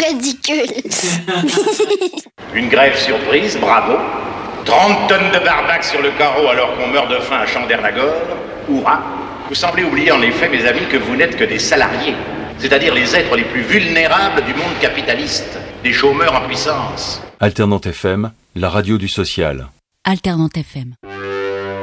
ridicule. Une grève surprise, bravo. 30 tonnes de barbac sur le carreau alors qu'on meurt de faim à Chandernagore. Hurrah. Vous semblez oublier en effet, mes amis, que vous n'êtes que des salariés, c'est-à-dire les êtres les plus vulnérables du monde capitaliste, des chômeurs en puissance. Alternante FM, la radio du social. Alternante FM.